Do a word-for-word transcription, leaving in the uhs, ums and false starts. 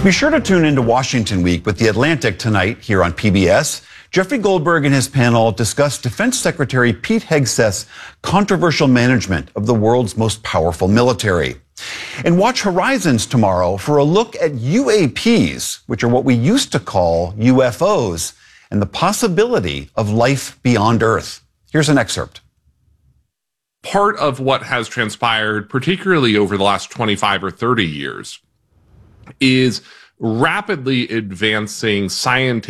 Be sure to tune into Washington Week with The Atlantic tonight here on P B S. Jeffrey Goldberg and his panel discuss Defense Secretary Pete Hegseth's controversial management of the world's most powerful military. And watch Horizons tomorrow for a look at U A Ps, which are what we used to call U F Os, and the possibility of life beyond Earth. Here's an excerpt. Part of what has transpired, particularly over the last twenty-five or thirty years, is rapidly advancing scientific